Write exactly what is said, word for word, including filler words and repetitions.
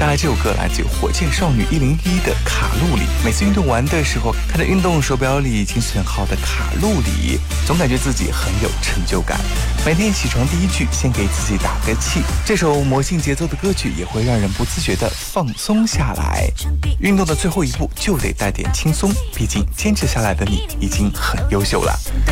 下来这首歌来自火箭少女一零一的卡路里。每次运动完的时候，看着运动手表里已经损耗的卡路里，总感觉自己很有成就感。每天起床第一句，先给自己打个气。这首魔性节奏的歌曲也会让人不自觉地放松下来。运动的最后一步就得带点轻松，毕竟坚持下来的你已经很优秀了。